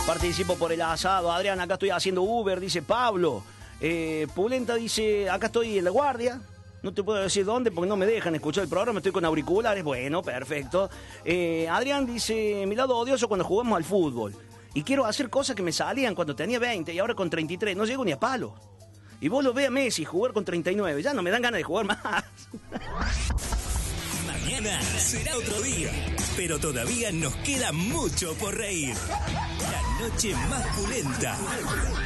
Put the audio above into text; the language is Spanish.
Participo por el asado. Adrián, acá estoy haciendo Uber, dice Pablo. Pulenta dice, acá estoy en la guardia. No te puedo decir dónde porque no me dejan escuchar el programa, estoy con auriculares. Bueno, perfecto. Adrián dice, mi lado odioso cuando jugamos al fútbol. Y quiero hacer cosas que me salían cuando tenía 20 y ahora con 33 no llego ni a palo. Y vos lo ves a Messi jugar con 39, ya no me dan ganas de jugar más. Mañana será otro día, pero todavía nos queda mucho por reír. La noche más pulenta.